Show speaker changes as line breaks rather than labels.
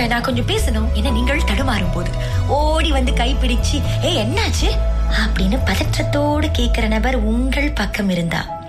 நான் கொஞ்சம் பேசணும் என நீங்கள் தடுமாறும் போது ஓடி வந்து கைப்பிடிச்சு என்னாச்சு அப்படின்னு பதற்றத்தோடு கேக்குற நபர் உங்கள் பக்கம் இருந்தா